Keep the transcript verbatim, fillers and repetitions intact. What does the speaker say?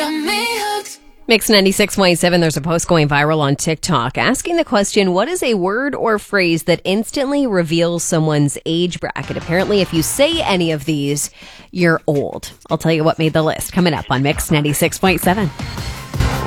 got me hooked. Mix ninety-six point seven, there's a post going viral on TikTok asking the question, what is a word or phrase that instantly reveals someone's age bracket? Apparently, if you say any of these, you're old. I'll tell you what made the list coming up on Mix ninety-six point seven.